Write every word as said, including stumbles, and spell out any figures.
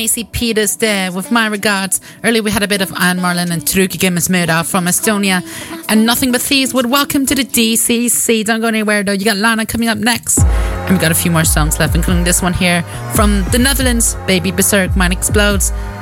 Macy Peters there with my regards. Earlier we had a bit of Anne Marlin and Truki Gimismuda from Estonia. And Nothing But Thieves would welcome to the D C C. Don't go anywhere though. You got Lana coming up next. And we got a few more songs left, including this one here from the Netherlands, Baby Berserk, Mine Explodes.